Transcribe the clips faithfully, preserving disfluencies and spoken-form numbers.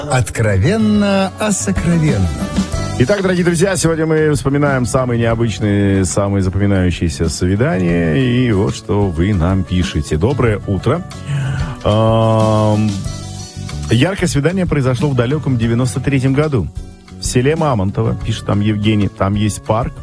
Откровенно о сокровенном. Итак, дорогие друзья, сегодня мы вспоминаем самые необычные, самые запоминающиеся свидания. И вот что вы нам пишете. Доброе утро. Яркое свидание произошло в далеком девяносто третьем году. В селе Мамонтово, пишет там Евгений, там есть парк.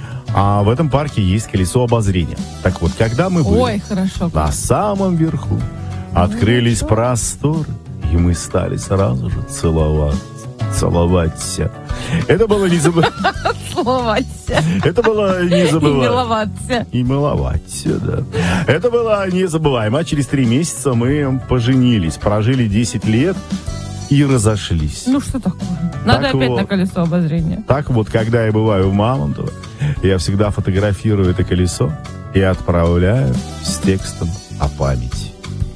А в этом парке есть колесо обозрения. Так вот, когда мы были Ой, хорошо, на самом верху, открылись хорошо. просторы, и мы стали сразу же целоваться. Целоваться. Это было не забывать. Целоваться. Это было не забывать. И миловаться. И миловаться, да. Это было незабываемо. А через три месяца мы поженились, прожили десять лет и разошлись. Ну что такое? Надо так опять вот, на колесо обозрения. Так вот, когда я бываю в Мамонтово, я всегда фотографирую это колесо и отправляю с текстом о памяти.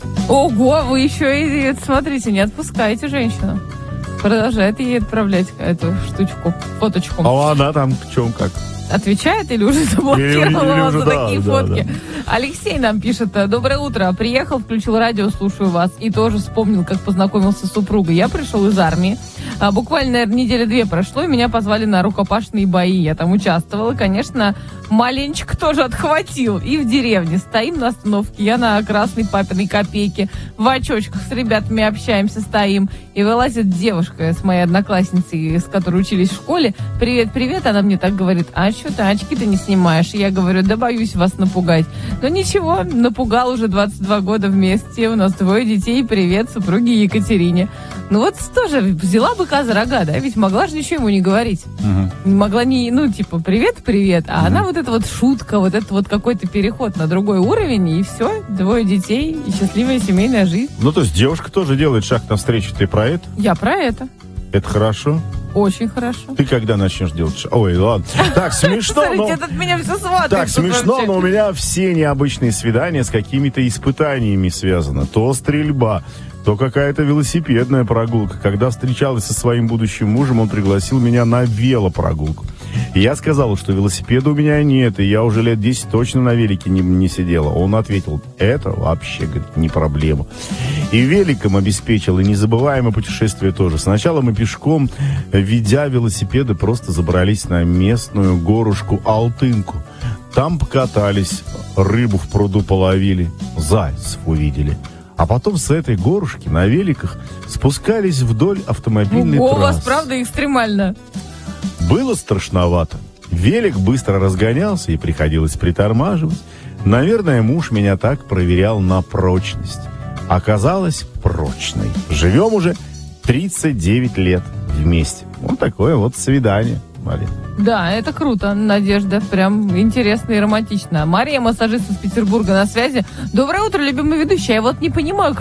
Ого, вы еще и, смотрите, не отпускаете женщину. Продолжает ей отправлять эту штучку, фоточку. А она там в чем как? Отвечает или уже заблокировала вас за да, такие да, фотки? Да. Алексей нам пишет: доброе утро, приехал, включил радио, слушаю вас. И тоже вспомнил, как познакомился с супругой. Я пришел из армии. А, буквально, наверное, недели-две прошло, и меня позвали на рукопашные бои. Я там участвовала. Конечно, маленечко тоже отхватил. И в деревне стоим на остановке. Я на красной папиной копейке. В очочках с ребятами общаемся, стоим. И вылазит девушка с моей одноклассницей, с которой учились в школе. Привет, привет. Она мне так говорит: а что ты очки-то не снимаешь? И я говорю: да боюсь вас напугать. Но ничего, напугал, уже двадцать два года вместе. У нас двое детей. Привет супруге Екатерине. Ну вот тоже взяла быка за рога, да? Ведь могла же ничего ему не говорить. Угу. Могла не, ну, типа, привет-привет. А угу. она вот эта вот шутка, вот это вот какой-то переход на другой уровень, и все, двое детей, и счастливая семейная жизнь. Ну, то есть девушка тоже делает шаг навстречу. Ты про это? Я про это. Это хорошо? Очень хорошо. Ты когда начнешь делать шаг? Ой, ладно. Так, смешно, но... Смотрите, этот меня все сватает. Так, смешно, но у меня все необычные свидания с какими-то испытаниями связаны. То стрельба, то какая-то велосипедная прогулка. Когда встречалась со своим будущим мужем, он пригласил меня на велопрогулку. И я сказал, что велосипеда у меня нет, и я уже лет десять точно на велике не, не сидела. Он ответил: это вообще, говорит, не проблема. И великом обеспечил, и незабываемое путешествие тоже. Сначала мы пешком, ведя велосипеды, просто забрались на местную горушку Алтынку. Там покатались, рыбу в пруду половили, зайцев увидели. А потом с этой горушки на великах спускались вдоль автомобильной Ого, трассы. У вас правда экстремально. Было страшновато. Велик быстро разгонялся и приходилось притормаживать. Наверное, муж меня так проверял на прочность. Оказалось прочной. Живем уже тридцать девять лет вместе. Вот такое вот свидание, Мария. Да, это круто, Надежда. Прям интересно и романтично. Мария, массажист из Петербурга, на связи. Доброе утро, любимый ведущий. Я вот не понимаю,